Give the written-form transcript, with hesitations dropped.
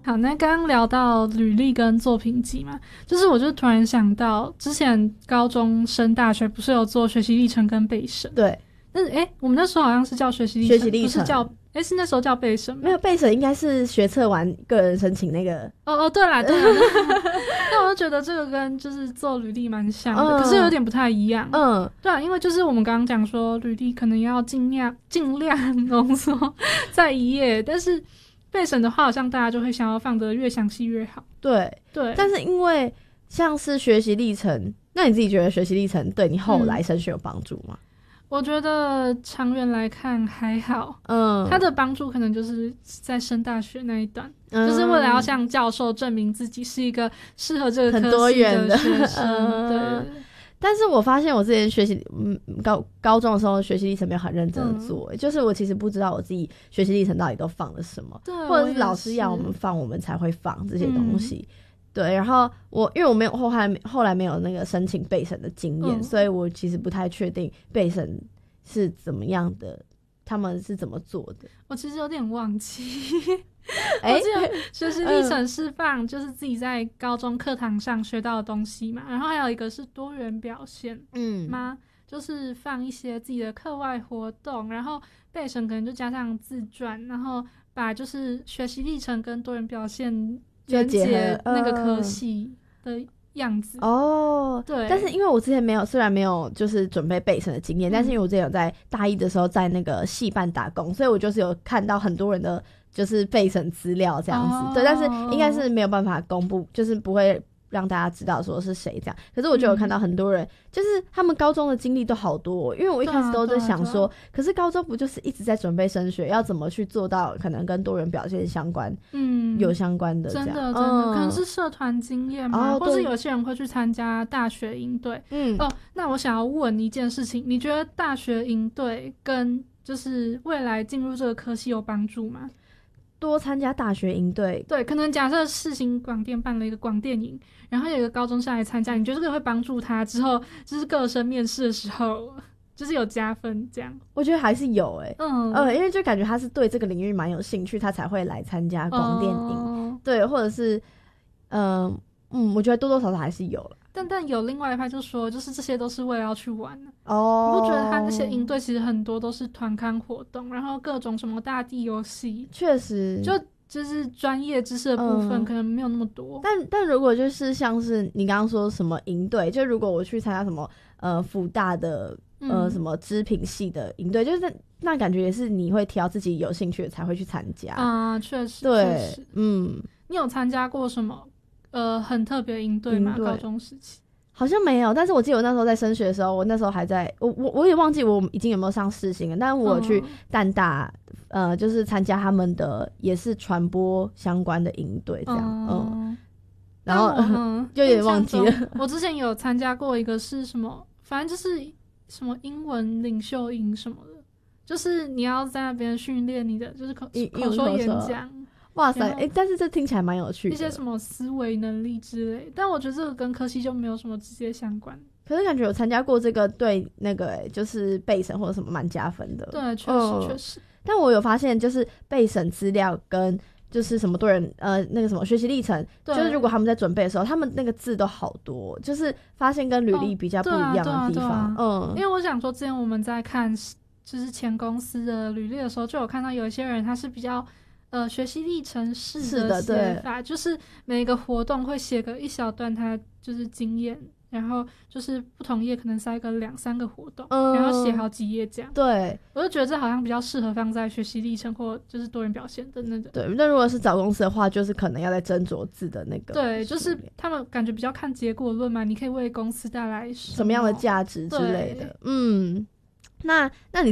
好，那刚刚聊到履历跟作品集嘛，就是我就突然想到，之前高中升大学不是有做学习历程跟备审？ 对， 但是我们那时候好像是叫学习历程，不是叫是那时候叫备审吗？ 没有，备审应该是学测完个人申请那个。 对啦。那我就觉得这个跟就是做履历蛮像的，可是有点不太一样。对啊，因为就是我们刚刚讲说履历可能要尽量浓缩在一页，但是备审的话，好像大家就会想要放得越详细越好。 对，但是因为像是学习历程，那你自己觉得学习历程对你后来升学有帮助吗？ 我觉得长远来看还好，它的帮助可能就是在升大学那一段，就是为了要向教授证明自己是一个适合这个科系的学生。对。 但是我发现我之前学习高中的时候学习历程没有很认真的做，就是我其实不知道我自己学习历程到底都放了什么，或者是老师要我们放我们才会放这些东西。对，然后因为我没有后来没有那个申请备审的经验，所以我其实不太确定备审是怎么样的，他们是怎么做的。 我其实有点忘记。我记得学习历程是放就是自己在高中课堂上学到的东西嘛，然后还有一个是多元表现吗？就是放一些自己的课外活动，然后备审可能就加上自传，然后把就是学习历程跟多元表现连接那个科系的样子。对。 但是因为我之前虽然没有就是准备备审的经验，但是因为我之前有在大一的时候在那个系办打工，所以我就是有看到很多人的就是备审资料这样子。对，但是应该是没有办法公布，就是不会让大家知道说是谁这样。可是我就有看到很多人，就是他们高中的经历都好多因为我一开始都在想说，可是高中不就是一直在准备升学，要怎么去做到可能跟多元表现相关，有相关的这样。 真的可能是社团经验嘛，或是有些人会去参加大学营队。那我想要问一件事情，你觉得大学营队跟就是未来进入这个科系有帮助吗？ 多参加大学营队， 对，可能假设世新广电办了一个广电营，然后有一个高中生来参加，你觉得这个会帮助他之后就是各生面试的时候就是有加分这样？ 我觉得还是有因为就感觉他是对这个领域蛮有兴趣，他才会来参加广电营。对，或者是我觉得多多少少还是有了。 但有另外一派就说，就是这些都是为了要去玩的。你不觉得他那些营队其实很多都是团康活动，然后各种什么大地游戏， 确实就是专业知识的部分可能没有那么多。 但如果就是像是你刚刚说什么营队，就如果我去参加什么辅大的什么织品系的营队，就是那感觉也是你会挑自己有兴趣的才会去参加啊。确实。 对。 你有参加过什么很特别的营队吗？高中时期好像没有，但是我记得我那时候在升学的时候，我那时候还在我也忘记我已经有没有上世新了，但是我去淡大就是参加他们的也是传播相关的营队这样。然后就有点忘记了。 我之前有参加过一个是什么，反正就是什么英文领袖营什么的，就是你要在那边训练你的就是口说演讲。 哇塞，但是这听起来蛮有趣的， 一些什么思维能力之类，但我觉得这个跟科系就没有什么直接相关。 可是感觉有参加过这个对那个就是备审或者什么蛮加分的。 对，确实。 但我有发现就是备审资料跟就是什么多人那个什么学习历程，就是如果他们在准备的时候，他们那个字都好多，就是发现跟履历比较不一样的地方。 因为我想说之前我们在看就是前公司的履历的时候，就有看到有一些人他是比较学习历程式的写法，就是每个活动会写个一小段他就是经验，然后就是不同页可能塞个2-3个活动，然后写好几页这样。 对， 我就觉得这好像比较适合放在学习历程或就是多元表现的那种。 对，那如果是找公司的话，就是可能要在斟酌字的那个。 对，就是他们感觉比较看结果论嘛，你可以为公司带来什么样的价值之类的。那你